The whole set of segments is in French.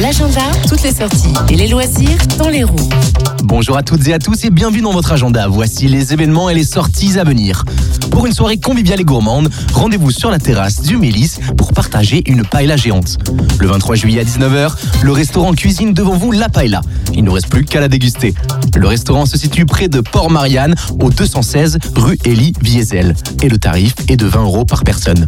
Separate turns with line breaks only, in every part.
l'agenda, toutes les sorties et les loisirs dans l'Hérault.
Bonjour à toutes et à tous et bienvenue dans votre agenda. Voici les événements et les sorties à venir. Pour une soirée conviviale et gourmande, rendez-vous sur la terrasse du Mélis pour partager une paella géante. Le 23 juillet à 19h, le restaurant cuisine devant vous la paella. Il ne reste plus qu'à la déguster. Le restaurant se situe près de Port-Marianne, au 216 rue Élie Viézel. Et le tarif est de 20 € par personne.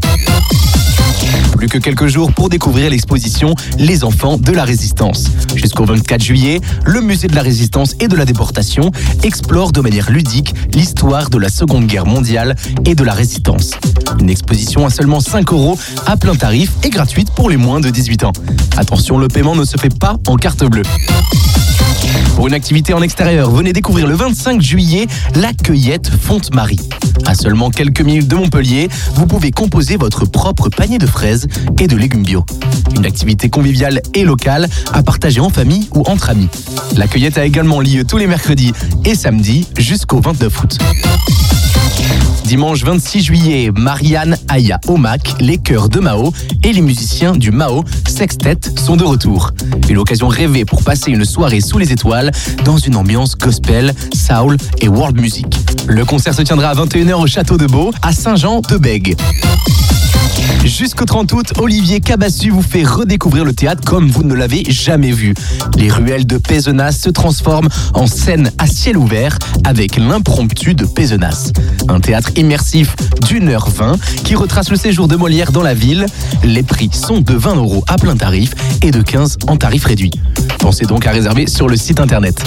Plus que quelques jours pour découvrir l'exposition Les Enfants de la Résistance. Jusqu'au 24 juillet, le musée de la Résistance et de la Déportation explore de manière ludique l'histoire de la Seconde Guerre mondiale et de la Résistance. Une exposition à seulement 5 € à plein tarif et gratuite pour les moins de 18 ans. Attention, le paiement ne se fait pas en carte bleue. Pour une activité en extérieur, venez découvrir le 25 juillet la cueillette Fonte-Marie. À seulement quelques minutes de Montpellier, vous pouvez composer votre propre panier de fraises et de légumes bio. Une activité conviviale et locale à partager en famille ou entre amis. La cueillette a également lieu tous les mercredis et samedis jusqu'au 29 août. Dimanche 26 juillet, Marianne, Aya, Omak, les chœurs de Mao et les musiciens du Mao Sextet sont de retour. Une occasion rêvée pour passer une soirée sous les étoiles dans une ambiance gospel, soul et world music. Le concert se tiendra à 21h au Château de Beau à Saint-Jean-de-Bègue. Jusqu'au 30 août, Olivier Cabassu vous fait redécouvrir le théâtre comme vous ne l'avez jamais vu. Les ruelles de Pézenas se transforment en scène à ciel ouvert avec l'impromptu de Pézenas. Un théâtre immersif d'1h20 qui retrace le séjour de Molière dans la ville. Les prix sont de 20 € à plein tarif et de 15 € en tarif réduit. Pensez donc à réserver sur le site internet.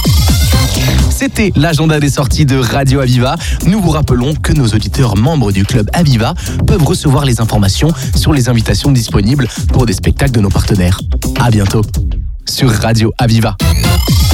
C'était l'agenda des sorties de Radio Aviva. Nous vous rappelons que nos auditeurs membres du club Aviva peuvent recevoir les informations sur les invitations disponibles pour des spectacles de nos partenaires. À bientôt sur Radio Aviva.